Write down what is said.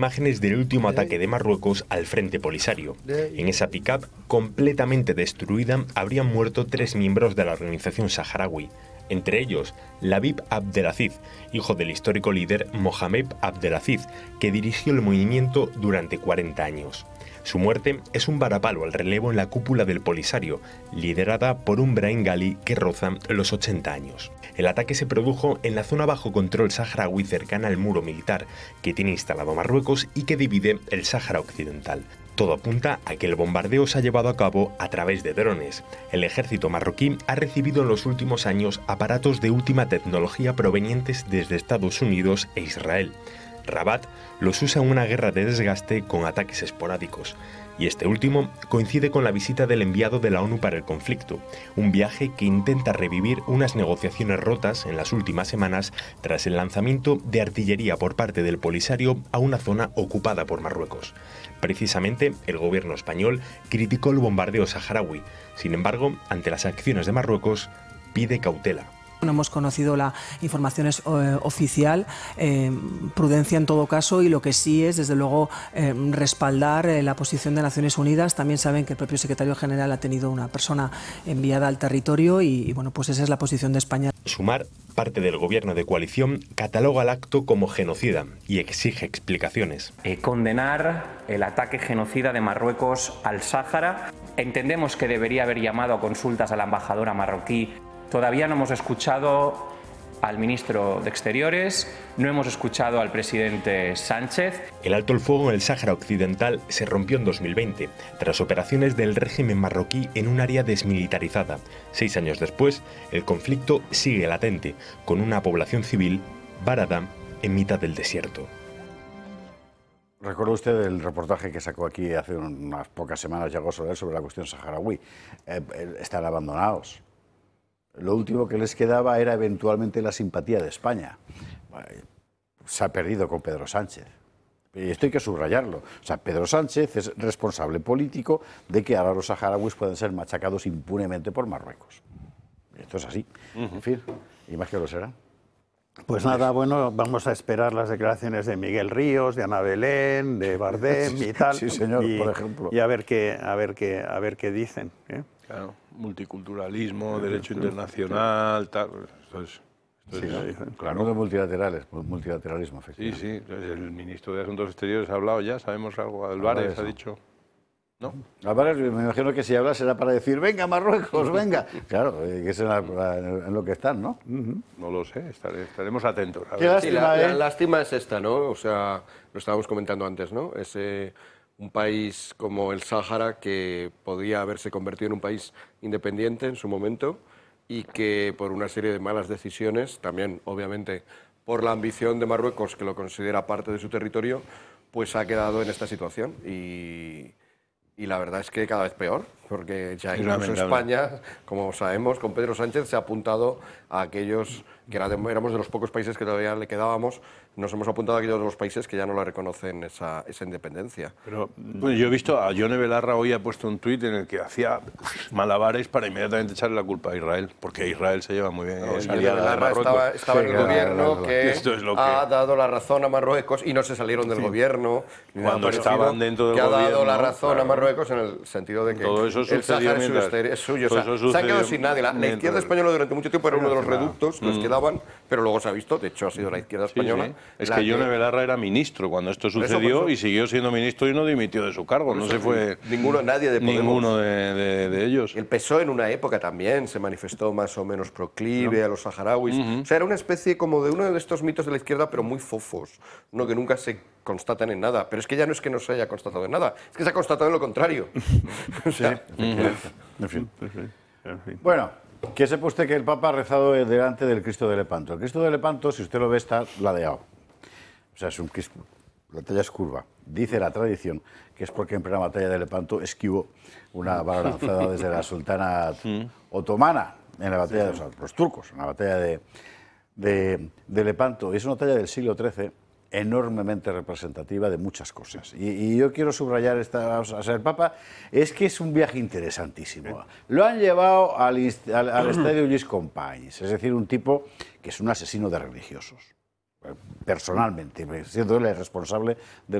imágenes del último ataque de Marruecos al frente Polisario. En esa pick-up, completamente destruida, habrían muerto 3 miembros de la organización saharaui, entre ellos Labib Abdelaziz, hijo del histórico líder Mohamed Abdelaziz, que dirigió el movimiento durante 40 años. Su muerte es un varapalo al relevo en la cúpula del Polisario, liderada por un Brahim Ghali que roza los 80 años. El ataque se produjo en la zona bajo control saharaui cercana al muro militar que tiene instalado Marruecos y que divide el Sáhara Occidental. Todo apunta a que el bombardeo se ha llevado a cabo a través de drones. El ejército marroquí ha recibido en los últimos años aparatos de última tecnología provenientes desde Estados Unidos e Israel. Rabat los usa en una guerra de desgaste con ataques esporádicos, y este último coincide con la visita del enviado de la ONU para el conflicto, un viaje que intenta revivir unas negociaciones rotas en las últimas semanas tras el lanzamiento de artillería por parte del Polisario a una zona ocupada por Marruecos. Precisamente, el gobierno español criticó el bombardeo saharaui. Sin embargo, ante las acciones de Marruecos, pide cautela. No hemos conocido la información oficial, prudencia en todo caso, y lo que sí es, desde luego, respaldar la posición de Naciones Unidas. También saben que el propio secretario general ha tenido una persona enviada al territorio y bueno, pues esa es la posición de España. Sumar, parte del gobierno de coalición, cataloga el acto como genocida y exige explicaciones. Condenar el ataque genocida de Marruecos al Sáhara. Entendemos que debería haber llamado a consultas a la embajadora marroquí. Todavía no hemos escuchado al ministro de Exteriores, no hemos escuchado al presidente Sánchez. El alto el fuego en el Sáhara Occidental se rompió en 2020, tras operaciones del régimen marroquí en un área desmilitarizada. 6 años después, el conflicto sigue latente, con una población civil varada en mitad del desierto. ¿Recuerda usted el reportaje que sacó aquí hace unas pocas semanas, Yago Soler, sobre la cuestión saharaui? Están abandonados. Lo último que les quedaba era eventualmente la simpatía de España. Se ha perdido con Pedro Sánchez. Y esto hay que subrayarlo. O sea, Pedro Sánchez es responsable político de que ahora los saharauis puedan ser machacados impunemente por Marruecos. Esto es así. En fin, y más que lo será. Pues nada, bueno, vamos a esperar las declaraciones de Miguel Ríos, de Ana Belén, de Bardem y tal. Sí, señor, por ejemplo. Y a ver qué dicen, ¿eh? Claro, multiculturalismo, derecho internacional, tal. Claro, de multilateralismo, efectivamente. Sí, el ministro de Asuntos Exteriores ha hablado ya, sabemos algo. Álvarez ha dicho. ¿No? Álvarez, me imagino que si habla será para decir, venga Marruecos, venga. Claro, que es en lo que están, ¿no? No lo sé, estaremos atentos. Qué lástima, la lástima es esta, ¿no? O sea, lo estábamos comentando antes, ¿no? Es un país como el Sáhara que podía haberse convertido en un país independiente en su momento y que por una serie de malas decisiones, también obviamente por la ambición de Marruecos, que lo considera parte de su territorio, pues ha quedado en esta situación y la verdad es que cada vez peor, porque ya incluso España, como sabemos, con Pedro Sánchez se ha apuntado a aquellos que éramos de los pocos países que todavía le quedábamos, nos hemos apuntado a aquellos de los países que ya no le reconocen esa independencia. Pero bueno, yo he visto a Yone Belarra hoy ha puesto un tuit en el que hacía malabares para inmediatamente echarle la culpa a Israel, porque Israel se lleva muy bien. Yone Belarra estaba en el gobierno que ha dado la razón a Marruecos y no se salieron del gobierno. Cuando estaban dentro del gobierno. Que ha dado la claro, razón a Marruecos en el sentido de que todo eso el Sáhara es suyo. Se ha quedado sin nadie. La izquierda española durante mucho tiempo era uno de los reductos que les quedaban, pero luego se ha visto, de hecho ha sido la izquierda española. Sí. Es que Yone Belarra era ministro cuando esto sucedió y siguió siendo ministro y no dimitió de su cargo. No se fue nadie de Podemos. Ninguno de ellos. El PSOE en una época también se manifestó más o menos proclive a los saharauis. O sea, era una especie como de uno de estos mitos de la izquierda, pero muy fofos, ¿no? Que nunca se constatan en nada. Pero es que ya no es que no se haya constatado en nada, es que se ha constatado en lo contrario. O sea, en fin. Bueno, que sepa usted que el Papa ha rezado delante del Cristo de Lepanto. El Cristo de Lepanto, si usted lo ve, está ladeado. O sea, la talla es curva. Dice la tradición que es porque en plena batalla de Lepanto esquivó una bala lanzada desde la sultana otomana en la batalla de los turcos, en la batalla de Lepanto. Es una talla del siglo XIII enormemente representativa de muchas cosas. Y yo quiero subrayar o sea, el Papa es que es un viaje interesantísimo. Lo han llevado al estadio Lluís Companys, es decir, un tipo que es un asesino de religiosos. Personalmente, siendo él el responsable de